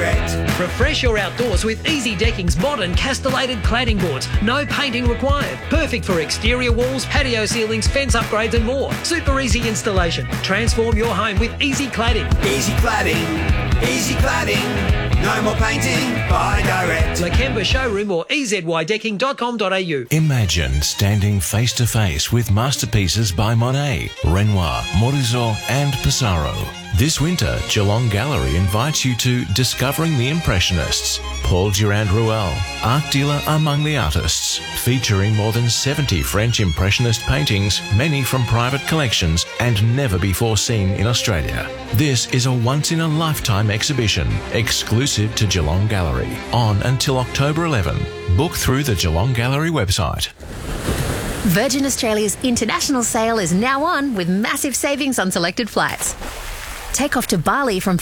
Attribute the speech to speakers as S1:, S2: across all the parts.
S1: direct.
S2: Refresh your outdoors with Easy Decking's modern castellated cladding boards. No painting required. Perfect for exterior walls, patio ceilings, fence upgrades and more. Super easy installation. Transform your home with Easy Cladding.
S1: Easy cladding, easy cladding. No more painting, buy direct.
S2: Lakemba Showroom or ezydecking.com.au.
S3: Imagine standing face to face with masterpieces by Monet, Renoir, Morizot and Pissarro. This winter, Geelong Gallery invites you to Discovering the Impressionists, Paul Durand-Ruel, art dealer among the artists, featuring more than 70 French Impressionist paintings, many from private collections and never before seen in Australia. This is a once-in-a-lifetime exhibition, exclusive to Geelong Gallery, on until October 11. Book through the Geelong Gallery website.
S4: Virgin Australia's international sale is now on with massive savings on selected flights. Take off to Bali from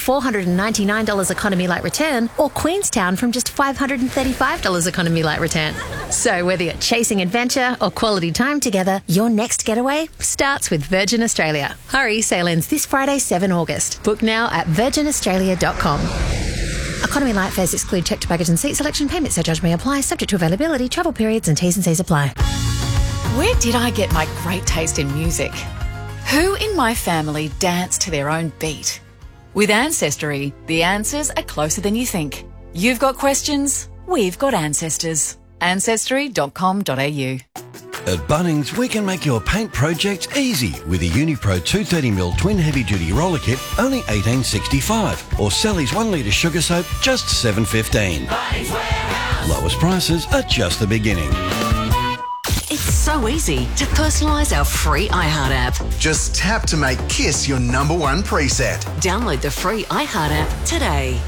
S4: $499 economy light return or Queenstown from just $535 economy light return. So whether you're chasing adventure or quality time together, your next getaway starts with Virgin Australia. Hurry, sale ends this Friday, 7 August. Book now at virginaustralia.com. Economy light fares exclude checked baggage and seat selection. Payment surcharge may apply, subject to availability, travel periods and T's and C's apply.
S5: Where did I get my great taste in music? Who in my family dance to their own beat? With Ancestry, the answers are closer than you think. You've got questions, we've got ancestors. Ancestry.com.au.
S6: At Bunnings, we can make your paint project easy with a Unipro 230mm twin heavy-duty roller kit, only $18.65, or Sally's 1 litre sugar soap, just $7.15. Lowest prices are just the beginning.
S7: It's so easy to personalise our free iHeart app.
S8: Just tap to make Kiss your #1 preset.
S7: Download the free iHeart app today.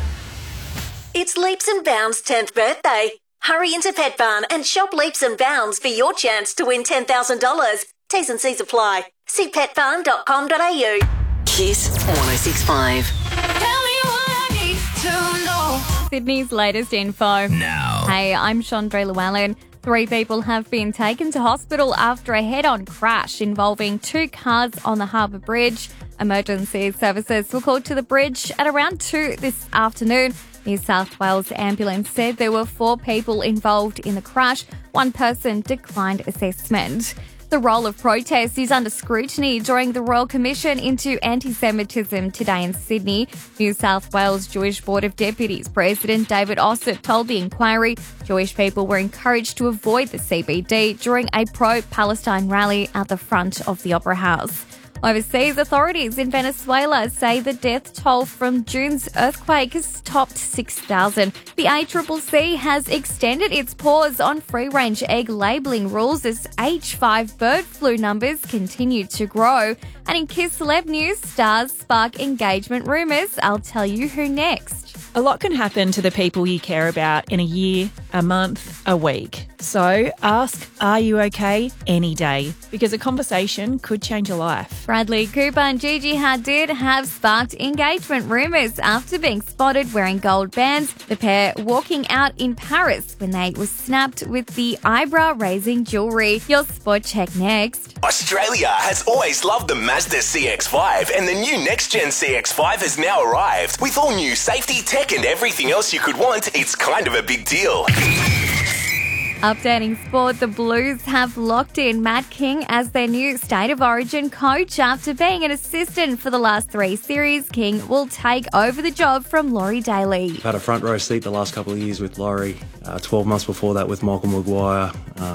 S9: It's Leaps and Bounds' 10th birthday. Hurry into Pet Barn and shop Leaps and Bounds for your chance to win $10,000. T's and C's apply. See petbarn.com.au.
S7: Kiss 1065.
S10: Tell me what I need to know. Sydney's latest info.
S3: Now.
S10: Hey, I'm Chandra Llewellyn. 3 people have been taken to hospital after a head-on crash involving 2 cars on the Harbour Bridge. Emergency services were called to the bridge at around 2 this afternoon. New South Wales Ambulance said there were 4 people involved in the crash. 1 person declined assessment. The role of protest is under scrutiny during the Royal Commission into Anti-Semitism today in Sydney. New South Wales Jewish Board of Deputies President David Ossip told the inquiry Jewish people were encouraged to avoid the CBD during a pro-Palestine rally at the front of the Opera House. Overseas, authorities in Venezuela say the death toll from June's earthquake has topped 6,000. The ACCC has extended its pause on free-range egg labelling rules as H5 bird flu numbers continue to grow. And in Kiss Celeb News, stars spark engagement rumours. I'll tell you who next.
S11: A lot can happen to the people you care about in a year, a month, a week. So ask, are you okay, any day? Because a conversation could change a life.
S10: Bradley Cooper and Gigi Hadid have sparked engagement rumours after being spotted wearing gold bands. The pair walking out in Paris when they were snapped with the eyebrow-raising jewellery. Your spot check next.
S12: Australia has always loved the Mazda CX-5 and the new next-gen CX-5 has now arrived. With all new safety, tech and everything else you could want, it's kind of a big deal.
S10: Updating sport, the Blues have locked in Matt King as their new State of Origin coach. After being an assistant for the last 3 series, King will take over the job from Laurie Daly.
S13: I've had a front row seat the last couple of years with Laurie, 12 months before that with Michael Maguire.